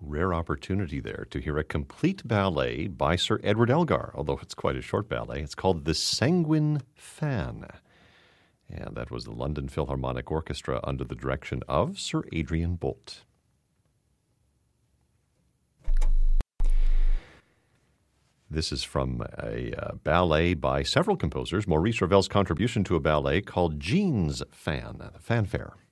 Rare opportunity there to hear a complete ballet by Sir Edward Elgar, although it's quite a short ballet. It's called The Sanguine Fan. And that was the London Philharmonic Orchestra under the direction of Sir Adrian Boult. This is from a ballet by several composers, Maurice Ravel's contribution to a ballet called Jean's Fan, Fanfare.